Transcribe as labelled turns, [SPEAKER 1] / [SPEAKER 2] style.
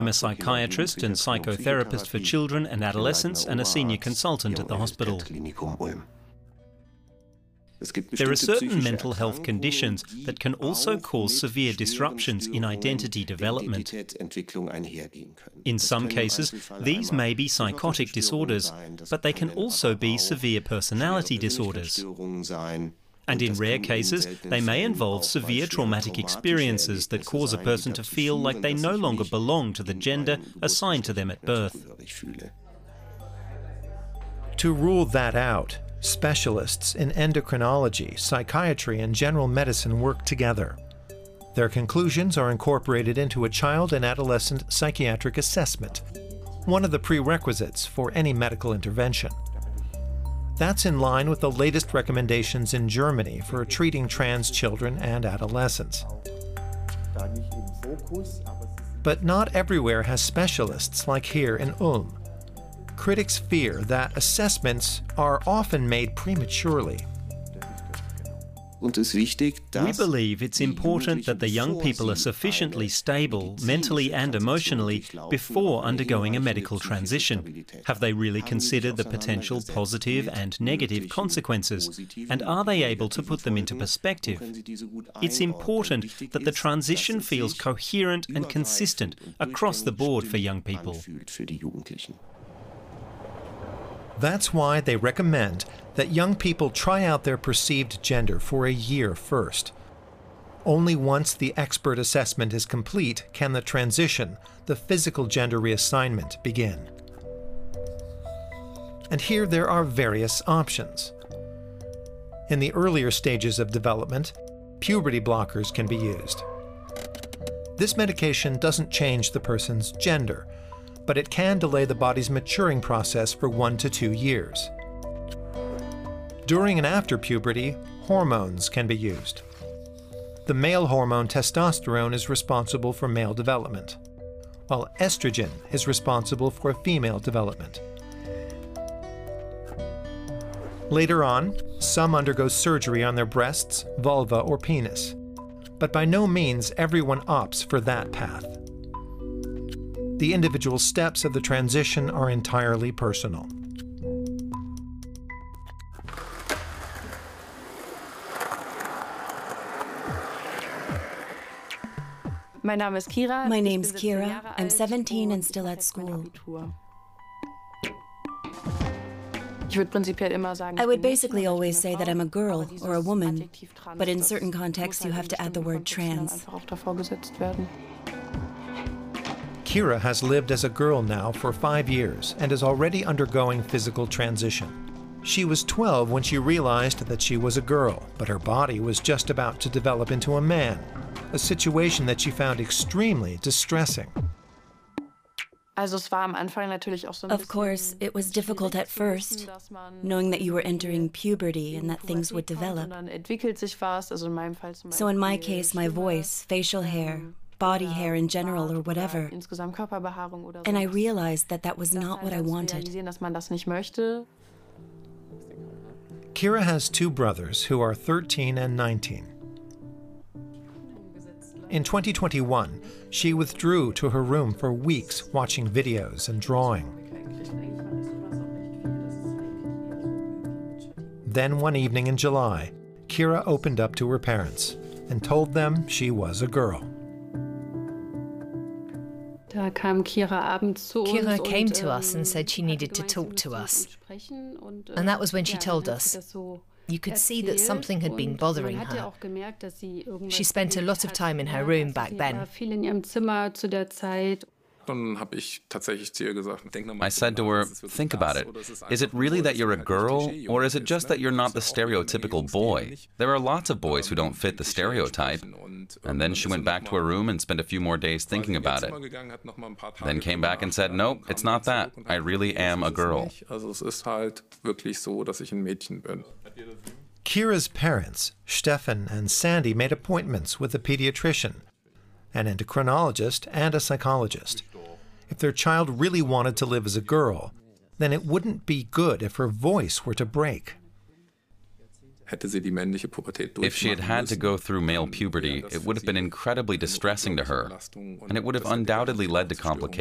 [SPEAKER 1] I'm a psychiatrist and psychotherapist for children and adolescents and a senior consultant at the hospital. There are certain mental health conditions that can also cause severe disruptions in identity development. In some cases, these may be psychotic disorders, but they can also be severe personality disorders. And in rare cases, they may involve severe traumatic experiences that cause a person to feel like they no longer belong to the gender assigned to them at birth.
[SPEAKER 2] To rule that out, specialists in endocrinology, psychiatry, and general medicine work together. Their conclusions are incorporated into a child and adolescent psychiatric assessment, one of the prerequisites for any medical intervention. That's in line with the latest recommendations in Germany for treating trans children and adolescents. But not everywhere has specialists like here in Ulm. Critics fear that assessments are often made prematurely.
[SPEAKER 1] We believe it's important that the young people are sufficiently stable, mentally and emotionally, before undergoing a medical transition. Have they really considered the potential positive and negative consequences? And are they able to put them into perspective? It's important that the transition feels coherent and consistent across the board for young people.
[SPEAKER 2] That's why they recommend that young people try out their perceived gender for a year first. Only once the expert assessment is complete can the transition, the physical gender reassignment, begin. And here there are various options. In the earlier stages of development, puberty blockers can be used. This medication doesn't change the person's gender, but it can delay the body's maturing process for 1 to 2 years. During and after puberty, hormones can be used. The male hormone testosterone is responsible for male development, while estrogen is responsible for female development. Later on, some undergo surgery on their breasts, vulva, or penis, but by no means everyone opts for that path. The individual steps of the transition are entirely personal.
[SPEAKER 3] My name's Kira. I'm 17 and still at school. I would basically always say that I'm a girl or a woman, but in certain contexts you have to add the word trans.
[SPEAKER 2] Kira has lived as a girl now for 5 years and is already undergoing physical transition. She was 12 when she realized that she was a girl, but her body was just about to develop into a man, a situation that she found extremely distressing.
[SPEAKER 3] Of course, it was difficult at first, knowing that you were entering puberty and that things would develop. So in my case, my voice, facial hair, body hair in general, or whatever. And I realized that that was not what I wanted.
[SPEAKER 2] Kira has 2 brothers who are 13 and 19. In 2021, she withdrew to her room for weeks watching videos and drawing. Then one evening in July, Kira opened up to her parents and told them she was a girl.
[SPEAKER 4] Kira came to us and said she needed to talk to us. And that was when she told us. You could see that something had been bothering her. She spent a lot of time in her room back then.
[SPEAKER 5] I said to her, think about it. Is it really that you're a girl, or is it just that you're not the stereotypical boy? There are lots of boys who don't fit the stereotype. And then she went back to her room and spent a few more days thinking about it. Then came back and said, nope, it's not that. I really am a girl.
[SPEAKER 2] Kira's parents, Stefan and Sandy, made appointments with a pediatrician, an endocrinologist, and a psychologist. If their child really wanted to live as a girl, then it wouldn't be good if her voice were to break.
[SPEAKER 5] If she had to go through male puberty, it would have been incredibly distressing to her, and it would have undoubtedly led to complications.